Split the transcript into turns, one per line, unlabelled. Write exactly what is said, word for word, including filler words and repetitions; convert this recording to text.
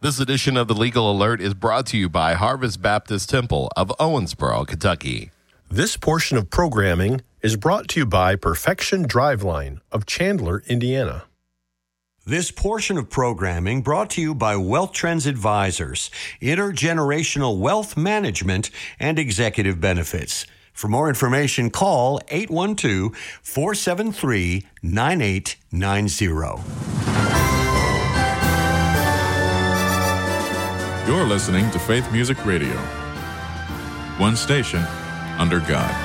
This edition of the Legal Alert is brought to you by Harvest Baptist Temple of Owensboro, Kentucky.
This portion of programming is brought to you by Perfection Driveline of Chandler, Indiana.
This portion of programming brought to you by Wealth Trends Advisors, Intergenerational Wealth Management and Executive Benefits. For more information, call eight one two, four seven three, nine eight nine zero.
You're listening to Faith Music Radio. One station under God.